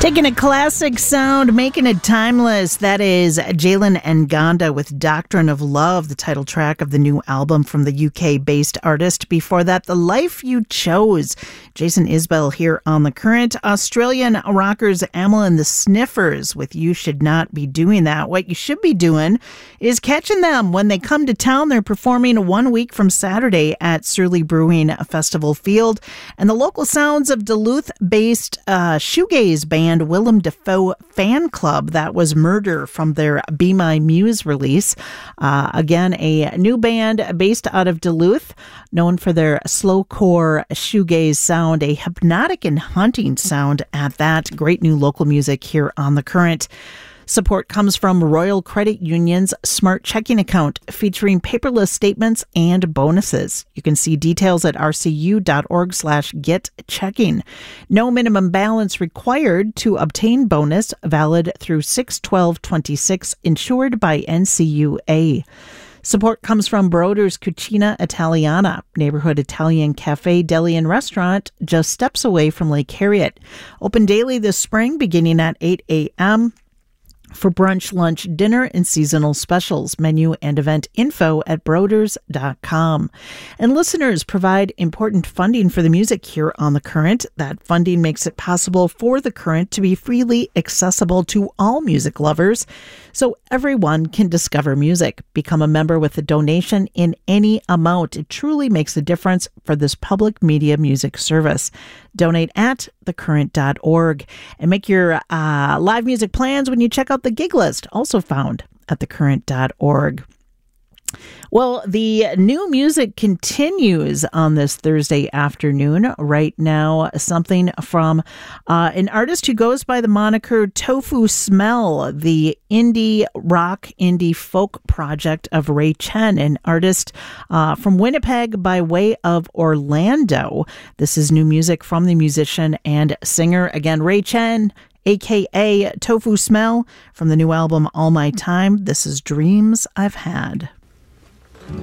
Taking a classic sound, making it timeless. That is Jalen Nganda with Doctrine of Love, the title track of the new album from the UK-based artist. Before that, The Life You Chose. Jason Isbell here on The Current. Australian rockers Amyl and the Sniffers with You Should Not Be Doing That. What you should be doing is catching them when they come to town. They're performing 1 week from Saturday at Surly Brewing Festival Field. And the local sounds of Duluth-based shoegaze band Willem Dafoe Fan Club. That was Murder from their Be My Muse release. Again, a new band based out of Duluth, known for their slowcore shoegaze sound, a hypnotic and haunting sound at that. Great new local music here on The Current. Support comes from Royal Credit Union's Smart Checking account, featuring paperless statements and bonuses. You can see details at rcu.org/getchecking. No minimum balance required to obtain bonus, valid through 6/12/26, insured by NCUA. Support comes from Broder's Cucina Italiana, neighborhood Italian cafe, deli, and restaurant just steps away from Lake Harriet. Open daily this spring, beginning at 8 a.m., for brunch, lunch, dinner, and seasonal specials. Menu and event info at broders.com. And listeners provide important funding for the music here on The Current. That funding makes it possible for The Current to be freely accessible to all music lovers, so everyone can discover music. Become a member with a donation in any amount. It truly makes a difference for this public media music service. Donate at thecurrent.org and make your live music plans when you check out the gig list, also found at thecurrent.org. Well, the new music continues on this Thursday afternoon. Right now, something from an artist who goes by the moniker Tofu Smell, the indie rock, indie folk project of Ray Chen, an artist from Winnipeg by way of Orlando. This is new music from the musician and singer, again, Ray Chen, a.k.a. Tofu Smell, from the new album All My Time. This is Dreams I've Had.